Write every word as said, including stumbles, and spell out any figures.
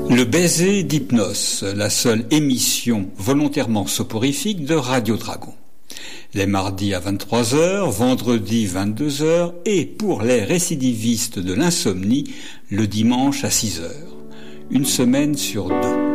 Le baiser d'Hypnos, la seule émission volontairement soporifique de Radio Dragon. Les mardis à vingt-trois heures, vendredi vingt-deux heures et pour les récidivistes de l'insomnie, le dimanche à six heures. Une semaine sur deux.